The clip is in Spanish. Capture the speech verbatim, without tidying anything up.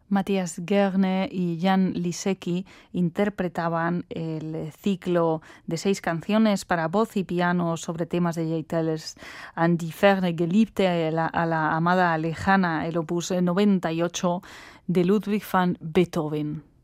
Matthias Gerne y Jan Lisecki interpretaban el ciclo de seis canciones para voz y piano sobre temas de J. Tellers, An die ferne Geliebte, a la, a la amada lejana, el opus noventa y ocho de Ludwig van Beethoven.